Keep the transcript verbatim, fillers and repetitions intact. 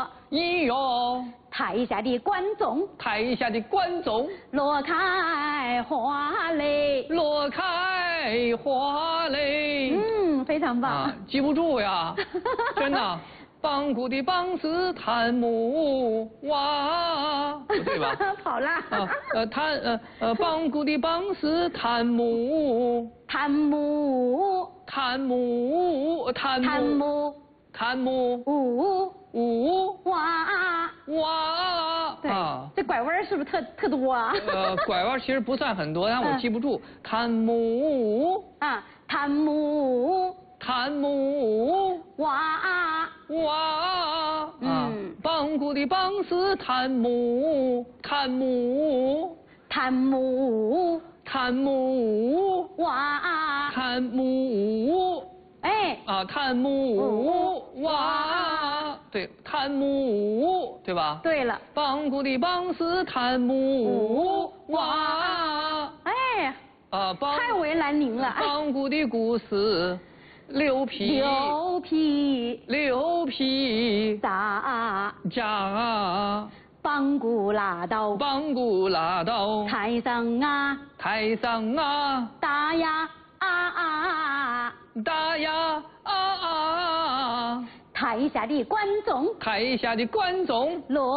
乐， 音乐， 台下的观众， 台下的观众， 乐开花嘞， 乐开花嘞。 嗯，非常棒。 啊，记不住呀，真的。邦古的邦是檀木瓦，不对吧？ 好啦。 啊，呃，檀呃呃，邦古的邦是檀木， 檀木， 檀木，檀木， 檀木， 檀木， 五五哇哇。 对， 啊， 这拐弯是不是特特多啊？ 呃，拐弯其实不算很多，但我记不住。檀木啊，檀木， 檀木哇哇。 嗯啊，邦古的邦是檀木，檀木， 檀木， 檀木， 哇檀木。 哎， 啊，檀木哇， 哇对，檀木，对吧？ 对了， 邦古的邦是檀木哇， 哎， 啊，邦太为难您了。 邦古的古是牛皮， 牛皮牛皮炸， 炸， 邦古拉到邦古拉到台上啊， 台上啊， 打呀啊啊， 打呀啊啊， 台下的观众台下的观众。 乐。